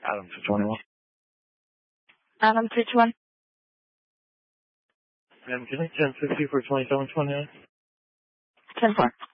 Adam 221. Adam 321. Madam, can I 1060 for 2729? 10-4.